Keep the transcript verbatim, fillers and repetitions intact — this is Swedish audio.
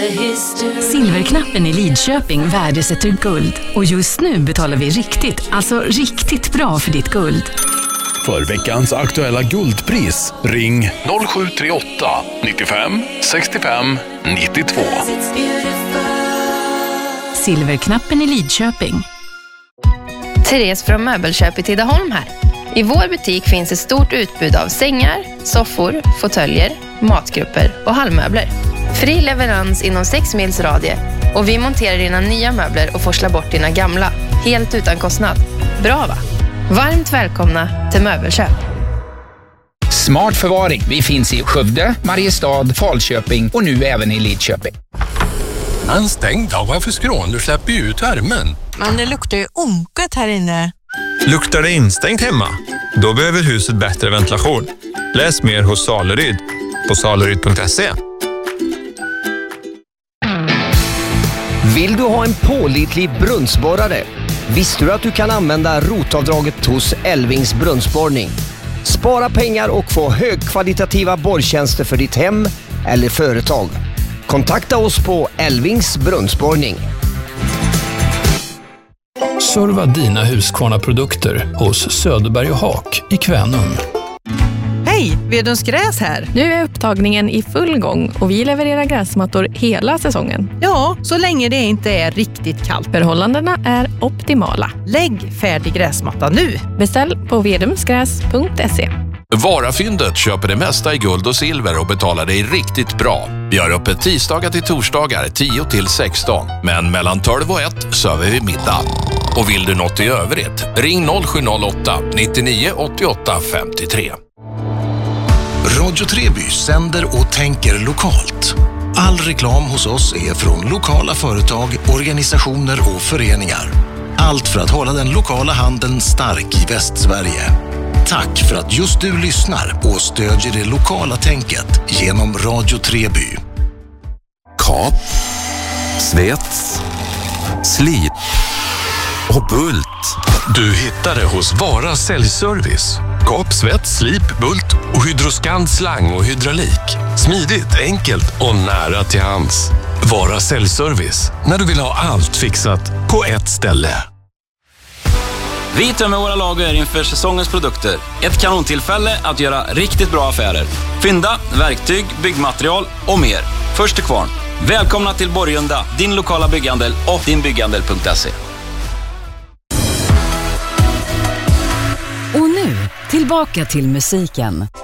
Silverknappen i Lidköping värdesätter guld. Och just nu betalar vi riktigt, alltså riktigt bra för ditt guld. För veckans aktuella guldpris, ring noll sju tre åtta nittiofem sextiofem nittiotvå. Silverknappen i Lidköping. Therese från Möbelköp i Tidaholm här. I vår butik finns ett stort utbud av sängar, soffor, fåtöljer, matgrupper och hallmöbler. Fri leverans inom sex mils radie och vi monterar dina nya möbler och forslar bort dina gamla, helt utan kostnad. Bra va? Varmt välkomna till Möbelköp. Smart förvaring. Vi finns i Skövde, Mariestad, Falköping och nu även i Lidköping. En stängd dag, varför skrån? Du släpper ju ut värmen. Men det luktar ju onket här inne. Luktar det instängt hemma? Då behöver huset bättre ventilation. Läs mer hos Saleryd på saleryd punkt se. Vill du ha en pålitlig brunnsborrare? Visste du att du kan använda rotavdraget hos Elvings brunnsborrning? Spara pengar och få högkvalitativa borrtjänster för ditt hem eller företag. Kontakta oss på Elvings brunnsborrning. Serva dina Husqvarna-produkter hos Söderberg och Haak i Kvänum. Hej, Vedens gräs här. Nu är upptagningen i full gång och vi levererar gräsmattor hela säsongen. Ja, så länge det inte är riktigt kallt. Förhållandena är optimala. Lägg färdig gräsmatta nu. Beställ på vedumsgräs punkt se. Varafyndet köper det mesta i guld och silver och betalar dig riktigt bra. Vi har öppet tisdagar till torsdagar tio till sexton. Men mellan tolv och ett servar vi middag. Och vill du något i övrigt, ring noll sju noll åtta nittionio åttioåtta femtiotre. Radio Treby sänder och tänker lokalt. All reklam hos oss är från lokala företag, organisationer och föreningar. Allt för att hålla den lokala handeln stark i Västsverige. Tack för att just du lyssnar och stödjer det lokala tänket genom Radio Treby. Kap, svets, slip och bult. Du hittar det hos Vara Säljservice. Kap, svets, slip, bult och Hydroskan slang och hydraulik. Smidigt, enkelt och nära till hands. Vara Säljservice. När du vill ha allt fixat på ett ställe. Vi tömmer våra lager inför säsongens produkter. Ett kanontillfälle att göra riktigt bra affärer. Fynda, verktyg, byggmaterial och mer. Först till kvarn. Välkomna till Borgunda, din lokala bygghandel och din bygghandel punkt se. Och nu, tillbaka till musiken.